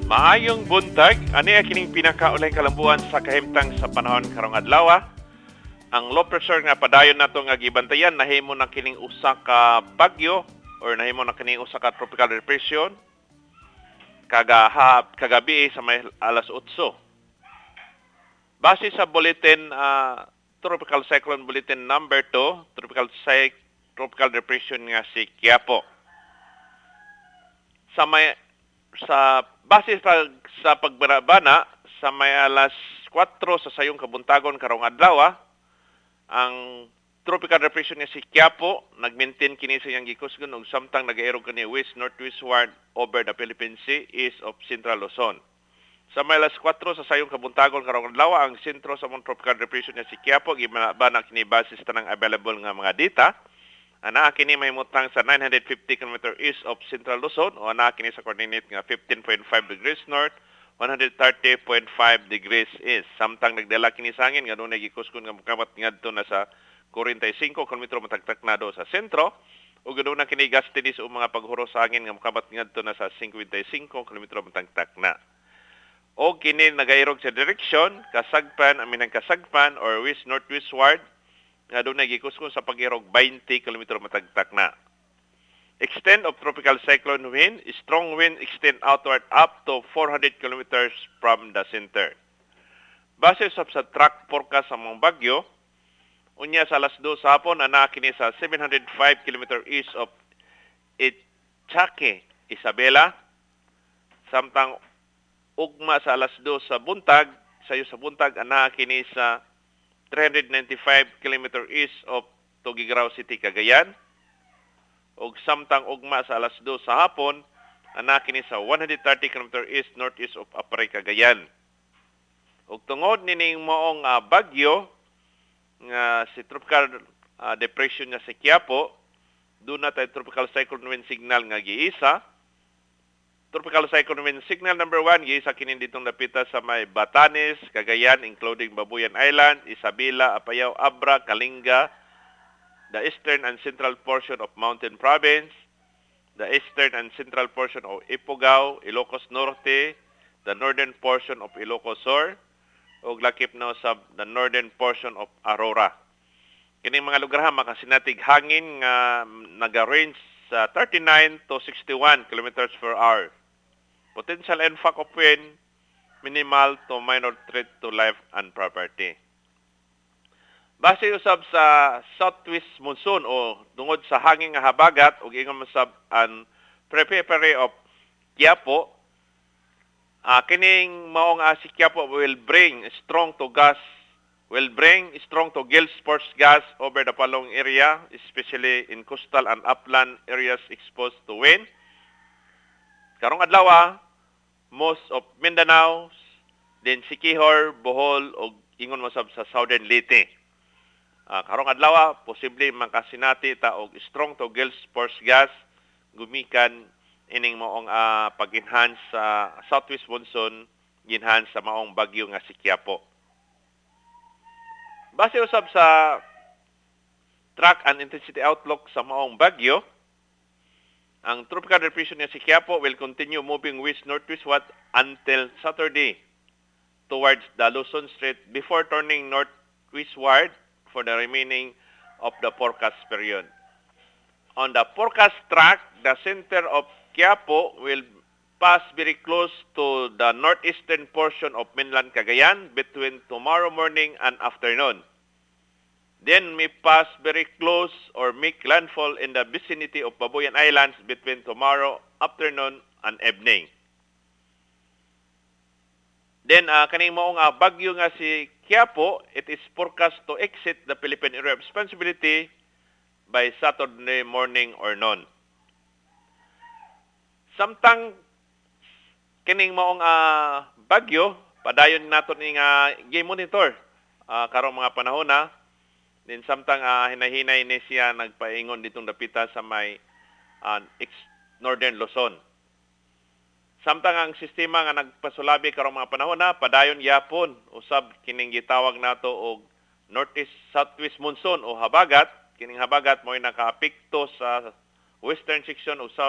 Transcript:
Maayong buntag, ani kining pinakaulay kalambuan sa kahimtang sa panahon karong adlaw. Ang low pressure nga padayon nato nga gibantayan nahimo na kining usa ka bagyo or nahimo na kining usa ka tropical depression kagabi sa may alas 8. Base sa bulletin Tropical Cyclone Bulletin number 2, tropical depression nga si Quiapo. Base sa pagbarabana sa may alas 4 sa sayong kabuntagon karong adlaw, ang tropical depression nga si Quiapo nag-maintain kini sa iyang gikusgon ug samtang nagairog kani west-northwestward over the Philippine Sea east of Central Luzon. Sa may alas 4 sa sayong kabuntagon karong adlaw, ang sentro sa mong tropical depression nga si Quiapo gibana kini base sa tanang available nga mga data. Ana kini may mutang sa 950 km east of Central Luzon o ana kini sa coordinate nga 15.5 degrees north, 130.5 degrees east. Samtang nagdala kini sa hangin nga dunay gikuskon nga mokabat ngadto na sa 45 km matagtak na do sa sentro ug guduna kini gustody sa mga paghuro sa hangin nga mokabat ngadto na sa 55 km matagtak na. O kini nagairog sa direksyon kasagpan or west northwestward nga doon nagikuskon sa pag-irog 20 km matagtak na. Extent of tropical cyclone wind, strong wind extend outward up to 400 km from the center. Base sa track forecast sa mga bagyo, unya sa alas 2 sa hapon, ana kini sa 705 km east of Ichaque, Isabela. Samtang ugma sa alas 2 sa buntag, ana kini sa 395 km east of Tuguegarao City, Cagayan. Ug samtang ugma sa alas 2 sa hapon, ana kini sa 130 km east northeast of Apray, Cagayan. Ug tungod nining moong bagyo nga si tropical depression nga si Quiapo, doon na tayo tropical cyclone wind signal nga giisa. Tropical cyclone wind signal number 1 giisa kini ditong napita sa may Batanes, Cagayan, including Babuyan Island, Isabela, Apayao, Abra, Kalinga, the eastern and central portion of Mountain Province, the eastern and central portion of Ifugao, Ilocos Norte, the northern portion of Ilocos Sur, ug lakip na sa the northern portion of Aurora. Kining mga lugar makasinatig hangin nga naga-range sa 39 to 61 kilometers per hour. Potential impact of wind, minimal to minor threat to life and property. Base usab sa southwest monsoon o tungod sa hangin nga habagat ug ingon usab ang periphery of Quiapo, kining maong si Quiapo will bring strong to gale force gas over the following area, especially in coastal and upland areas exposed to wind. Karong adlaw, most of Mindanao, then Siquijor, Bohol, o ingon mo sa Southern Leyte. Karong adlaw, posible makasinati ta og strong to gale force gas gumikan ining maong pag-enhance sa southwest monsoon, ginhance sa maong bagyo nga si Quiapo. Base usab sa track and intensity outlook sa maong bagyo, ang tropical depression nga si Quiapo will continue moving west-northwestward until Saturday towards the Luzon Strait before turning northwestward for the remaining of the forecast period. On the forecast track, the center of Quiapo will pass very close to the northeastern portion of mainland Cagayan between tomorrow morning and afternoon. Then may pass very close or make landfall in the vicinity of Babuyan Islands between tomorrow afternoon and evening. Then kaning maong bagyo nga si Quiapo, it is forecast to exit the Philippine area of responsibility by Saturday morning or noon. Samtang kining maong bagyo, padayon nato ning gi-monitor karong mga panahon na. Then samtang hinahinay ni siya nagpaingon ditong dapita sa may northern Luzon. Samtang ang sistema nga nagpasulabi karong mga panahon na padayon yapon usab kining gitawag nato og northeast southwest monsoon o habagat. Kining habagat mo'y nakaapekto sa western section o south